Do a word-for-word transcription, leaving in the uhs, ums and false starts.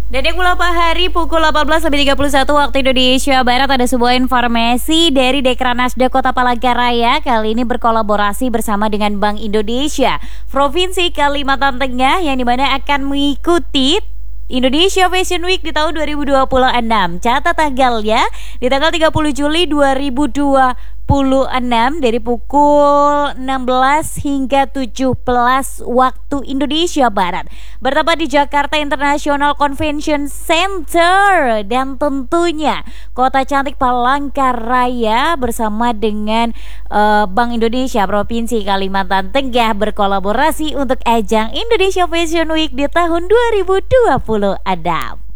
Dedek beberapa hari pukul delapan belas lebih tiga puluh satu waktu Indonesia Barat ada sebuah informasi dari Dekranasda Kota Palangkaraya kali ini berkolaborasi bersama dengan Bank Indonesia Provinsi Kalimantan Tengah yang dimana akan mengikuti Indonesia Fashion Week di tahun dua ribu dua puluh enam. Catat tanggalnya di tanggal tiga puluh Juli dua ribu dua puluh enam dari pukul enam belas hingga tujuh belas waktu Indonesia Barat. Bertempat di Jakarta International Convention Center dan tentunya Kota Cantik Palangkaraya bersama dengan uh, Bank Indonesia Provinsi Kalimantan Tengah berkolaborasi untuk ajang Indonesia Fashion Week di tahun dua ribu dua puluh enam.